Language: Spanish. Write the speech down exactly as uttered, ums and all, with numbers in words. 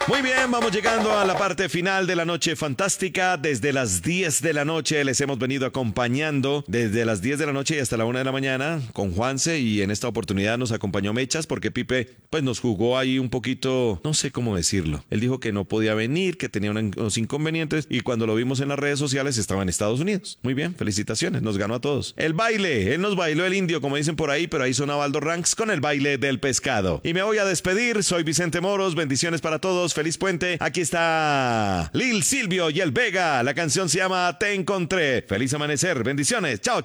Muy bien, vamos llegando a la parte final de la noche fantástica. Desde las diez de la noche les hemos venido acompañando desde las diez de la noche y hasta la una de la mañana con Juanse, y en esta oportunidad nos acompañó Mechas porque Pipe pues nos jugó ahí un poquito, no sé cómo decirlo. Él dijo que no podía venir, que tenía unos inconvenientes, y cuando lo vimos en las redes sociales estaba en Estados Unidos. Muy bien, felicitaciones, nos ganó a todos. El baile, él nos bailó el indio como dicen por ahí, pero ahí sonaba Aldo Ranks con el baile del pescado. Y me voy a despedir, soy Vicente Moros, bendiciones para todos. Feliz puente. Aquí está Lil Silvio y el Vega. La canción se llama Te Encontré. Feliz amanecer. Bendiciones. Chao, chao.